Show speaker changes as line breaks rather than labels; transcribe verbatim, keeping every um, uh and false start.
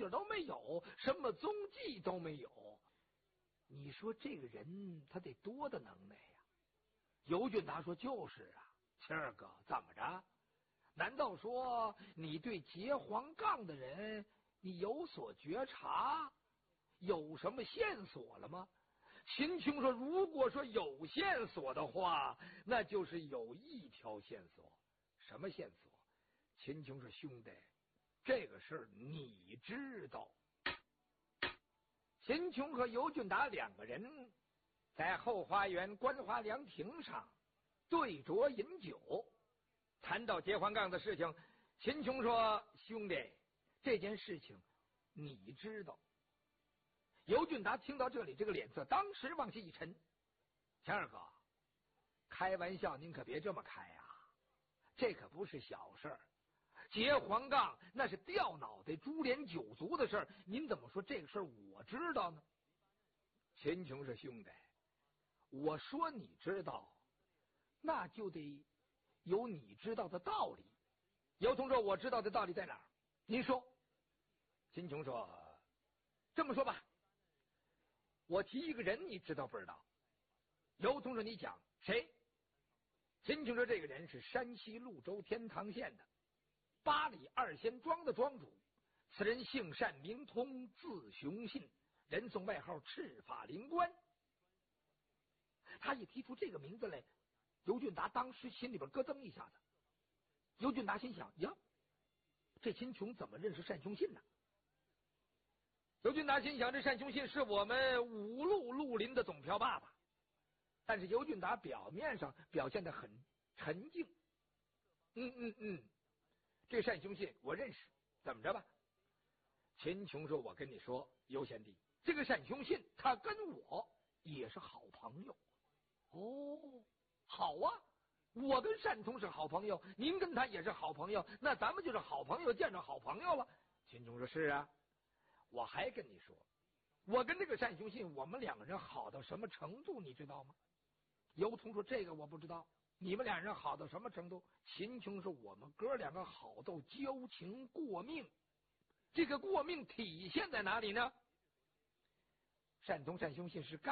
信都没有，什么踪迹都没有。你说这个人他得多大能耐呀？尤俊达说：“就是啊，谦儿哥，怎么着？难道说你对结黄杠的人你有所觉察，有什么线索了吗？”秦琼说：“如果说有线索的话，那就是有一条线索。什么线索？”秦琼说：“兄弟，这个事儿你知道。”秦琼和尤俊达两个人在后花园观花凉亭上对酌饮酒，谈到结黄杠的事情，秦琼说：“兄弟，这件事情你知道。”尤俊达听到这里，这个脸色当时往下一沉。谦儿哥，开玩笑您可别这么开啊，这可不是小事儿。结黄杠那是掉脑袋株连九族的事儿，您怎么说这个事儿我知道呢？秦琼是兄弟，我说你知道，那就得有你知道的道理。尤同说：“我知道的道理在哪儿？您说。”秦琼说：“这么说吧，我提一个人，你知道不知道？”尤同说：“你讲谁？”秦琼说：“这个人是山西潞州天堂县的八里二仙庄的庄主，此人姓单名通，字雄信，人送外号赤发灵官。”他一提出这个名字来，尤俊达当时心里边咯噔一下子。尤俊达心想：呀，这秦琼怎么认识单雄信呢？尤俊达心想，这单雄信是我们五路绿林的总票爸爸。但是尤俊达表面上表现得很沉静。嗯嗯嗯，这单雄信我认识，怎么着吧？秦琼说：“我跟你说，尤贤弟，这个单雄信他跟我也是好朋友。”哦，好啊，我跟单通是好朋友，您跟他也是好朋友，那咱们就是好朋友见着好朋友了。秦琼说：“是啊，我还跟你说，我跟这个单雄信，我们两个人好到什么程度，你知道吗？”尤同说：“这个我不知道，你们俩人好到什么程度？”秦琼说：“我们哥两个好到交情过命。这个过命体现在哪里呢？单通单雄信是干